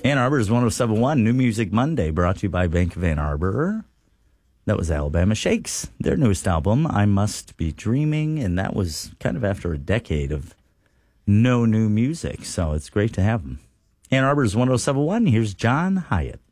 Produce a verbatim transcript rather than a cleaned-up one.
Ann Arbor's one oh seven point one, New Music Monday, brought to you by Bank of Ann Arbor. That was Alabama Shakes, their newest album, I Must Be Dreaming, and that was kind of after a decade of no new music, so it's great to have them. Ann Arbor's one oh seven point one, here's John Hyatt.